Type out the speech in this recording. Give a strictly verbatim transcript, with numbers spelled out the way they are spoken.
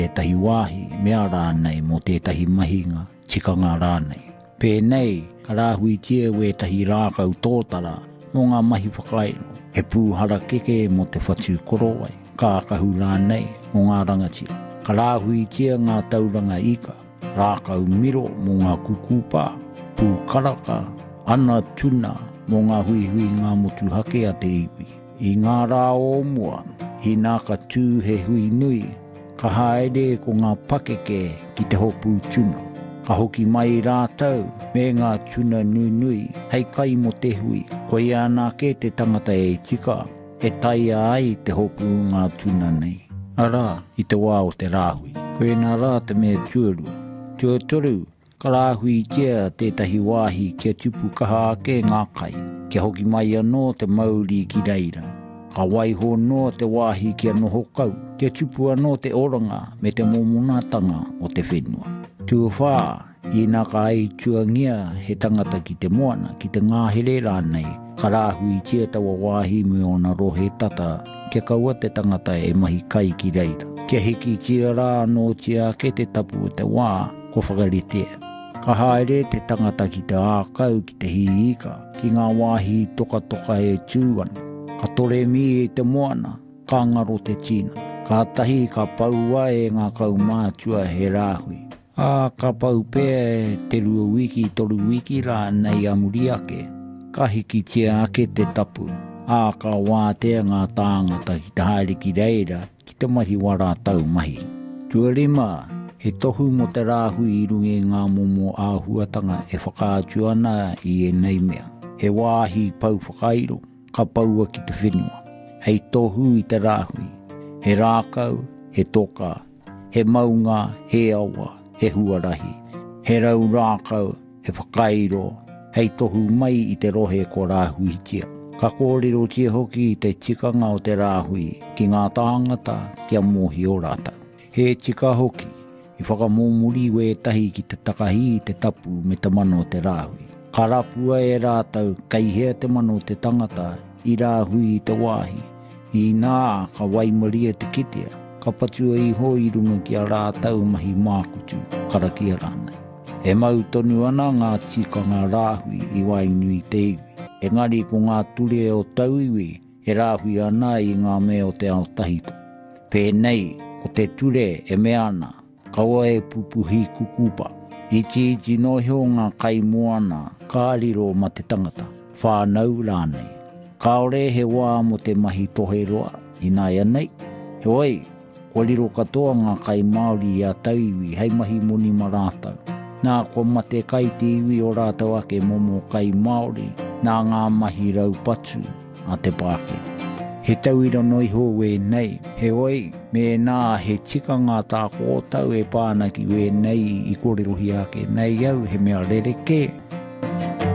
E tahi wāhi mea rānei mo tētahi mahinga tikanga rānei. Pēnei, ka rāhui tia we tahi rākau tōtara mo ngā mahi whakairo. He pūhara keke mo te whatu korowai, ka kahu rānei mo ngā rangatira. Ka rāhui tia ngā tauranga ika, rākau miro mo ngā kukupa, pūkaraka, ana tuna mo ngā hui hui ngā motu hake a te iwi. I ngā rā o mua, i nā ka tū he hui nui, ka haere ko ngā pakeke ki te hopu tuna. Ka hoki mai rātau me ngā tuna nui nui, hei kai mo te hui, ko ia nā ke te tangata e tika, e taia ai te hopu ngā tuna nei. Ara, i te wā o te rāhui, koe nā rā te mea tuarua. Tuatoru, ka rāhui tia tētahi wāhi kia tupu kaha ake ngā kai, kia hoki mai anō te mauri ki reira. Ka waiho noa te wāhi kia noho kau, kia tupu anō te oranga me te momonatanga o te whenua. Tua whā, i nā ka ai tuangia he tangata ki te moana, ki te ngāhere rānei, ka rāhui tia tawa wāhi me ona rohe tata, kia kaua te tangata e mahi kai ki reira. Kia hiki tia rā anō tia ke te tapu o te wā, ko whakaritea. Ka haere te tangata ki te ākau ki te hiika, ki ngā wāhi toka toka e tūana. Ka tore mi e te moana, ka ngaro te tina. Ka tahi ka paua e ngā kau mātua he rāhui. A ka pau pēe te rua wiki toru wiki rā nei amuri ake. Ka hiki tia ake te tapu. A ka wātea ngā tāngata ki te haere ki reira ki te mahi wara tau mahi. Tua rima, he tohu mo te rāhui i rungi ngā momo āhuatanga e whakaatu ana i e nei mea. He wāhi pau whakairo, ka paua ki te whenua. Hei tohu i te rāhui, he rākau, he toka, he maunga, he awa, he huarahi. He rau rākau, he whakairo, hei tohu mai i te rohe ko rāhui tia. Ka kōrero tia hoki i te tikanga o te rāhui ki ngā tāngata kia mohi o rātau. He tika hoki, i whakamomuri we tahi ki te takahi i te tapu me te mano o te rāhui. Ka rapua e rātau kai hea te mano te tangata i rāhui i te wāhi. I nā ka waimaria te kitea, ka patua i ho i runga ki a rātau mahi mākutu karakia rānei. E mau tonu ana ngā tikanga rāhui i wainui te iwi. Engari ko ngā ture o tauiwi e rāhui ana i ngā mea o te ao tahito. Pēnei, ko te ture e meana, kaua e pupuhi kukupa. I titi no heo ngā kai moana, ka ariro ma te tangata, whānau rānei. Kaore he wā mo te mahi tohe roa, i nā ia nei. He oi, ko riro katoa ngā kai Māori i a tauiwi, hei mahi moni marātau. Nā ko mate kai te iwi o rātau ake momo kai Māori, nā ngā mahi rau patu a te Pākehā. He tauira noi ho we nei, he oi, me nā he tika ngā tā kōtau e pānaki we nei i kōrerohi ake nei au he mea rereke.